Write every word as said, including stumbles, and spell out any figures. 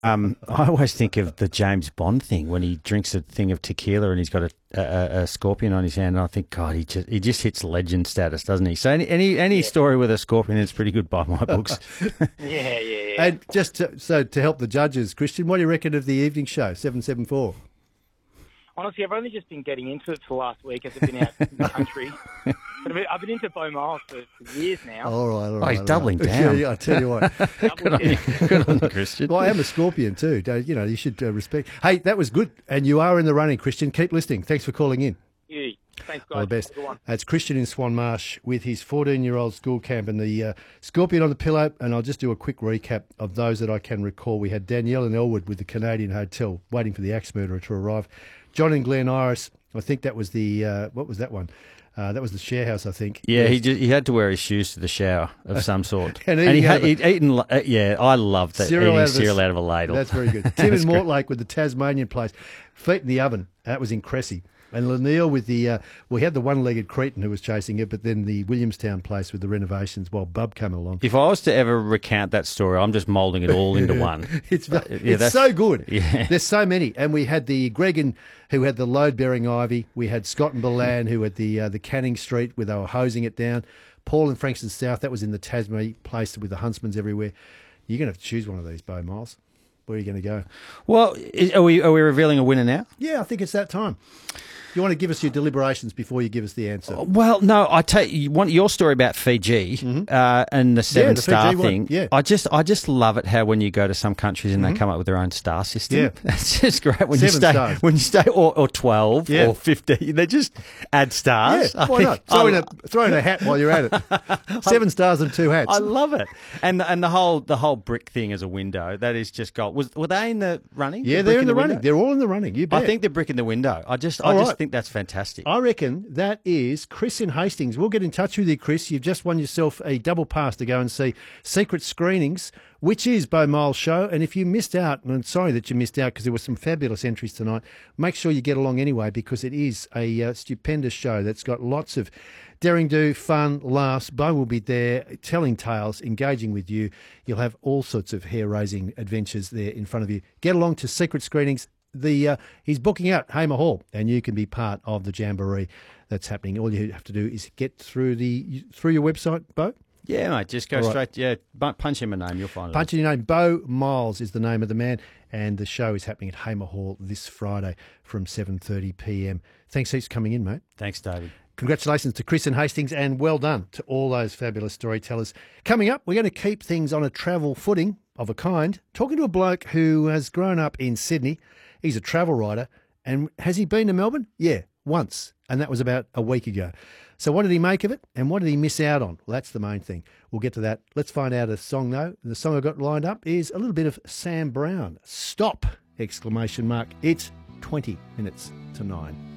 Um, I always think of the James Bond thing when he drinks a thing of tequila and he's got a, a, a scorpion on his hand. And I think, God, he just he just hits legend status, doesn't he? So any any, any Yeah. story with a scorpion is pretty good by my books. Yeah, yeah, yeah. And just to, so to help the judges, Christian, what do you reckon of the evening show, seven seven four? Honestly, I've only just been getting into it for the last week as I've been out in the country. But I've been, I've been into Beau Miles for, for years now. All right, all right. Oh, he's all doubling right. down. Yeah, I tell you what. Double check. Good on you, Christian. Well, I am a scorpion too. Don't- You know, you should uh, respect. Hey, that was good. And you are in the running, Christian. Keep listening. Thanks for calling in. Yeah. Thanks, guys. All the best. Have a good one. That's Christian in Swan Marsh with his fourteen-year-old school camp and the uh, Scorpion on the Pillow. And I'll just do a quick recap of those that I can recall. We had Danielle in Elwood with the Canadian Hotel, waiting for the axe murderer to arrive. John in Glen Iris, I think that was the, uh, what was that one? Uh, that was the share house, I think. Yeah, he just, he had to wear his shoes to the shower of some sort. And and he eating out had of a- he'd eaten. Uh, yeah, I love that Cereal eating out of a- cereal out of a ladle. That's very good. Tim in Mortlake with the Tasmanian place. Feet in the oven. That was in Cressy. And Lanille with the, uh, we had the one-legged Cretan who was chasing it, but then the Williamstown place with the renovations while Bub came along. If I was to ever recount that story, I'm just moulding it all into one. It's, yeah, it's that's- so good. Yeah. There's so many. And we had the Gregan who had the load-bearing ivy. We had Scott and Bolan who had the uh, the Canning Street where they were hosing it down. Paul and Frankston South, that was in the Tasmania place with the huntsmans everywhere. You're going to have to choose one of these, Beau Miles. Where are you going to go? Well, is, are we are we revealing a winner now? Yeah, I think it's that time. You want to give us your deliberations before you give us the answer? Well, no, I take you want your story about Fiji uh, and the seven the star Fiji one, thing. yeah. I just I just love it how when you go to some countries and they come up with their own star system. Yeah. That's just great when Seven you stay stars. when you stay or, or twelve Yeah. or fifteen. They just add stars. Yeah, I why think- not? Throw in, I- a, throw in a hat while you're at it. Seven stars and two hats. I love it, and and the whole the whole brick thing as a window that is just gold. Was were they in the running? yeah, The they're brick in the running. window? They're all in the running. You bet. I think they're brick in the window. I just I All just right. think that's fantastic. I reckon that is Chris in Hastings. We'll get in touch with you, Chris. You've just won yourself a double pass to go and see Secret Screenings, which is Beau Miles' show. And if you missed out, and I'm sorry that you missed out because there were some fabulous entries tonight, make sure you get along anyway because it is a uh, stupendous show that's got lots of daring do, fun, laughs. Beau will be there telling tales, engaging with you. You'll have all sorts of hair-raising adventures there in front of you. Get along to Secret Screenings. The uh, he's booking out Hamer Hall, and you can be part of the jamboree that's happening. All you have to do is get through the through your website, Beau. Yeah, mate, just go All right. straight. Yeah, bu- punch him a name, you'll find it. Punch in your name. Beau Miles is the name of the man, and the show is happening at Hamer Hall this Friday from seven thirty p m. Thanks heaps for coming in, mate. Thanks, David. Congratulations to Chris and Hastings, and well done to all those fabulous storytellers. Coming up, we're going to keep things on a travel footing of a kind, talking to a bloke who has grown up in Sydney. He's a travel writer, and has he been to Melbourne? Yeah, once, and that was about a week ago. So what did he make of it, and what did he miss out on? Well, that's the main thing. We'll get to that. Let's find out a song, though. The song I've got lined up is a little bit of Sam Brown. Stop! Exclamation mark. It's twenty minutes to nine.